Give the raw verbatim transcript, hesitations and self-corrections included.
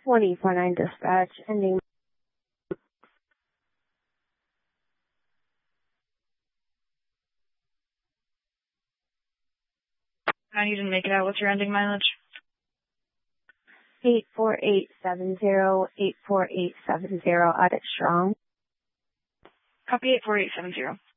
one four nine dispatch, ending. I you didn't make it out. What's your ending mileage? eight four eight seven zero, eight four eight seven zero, audit strong. Copy eight four eight seven zero.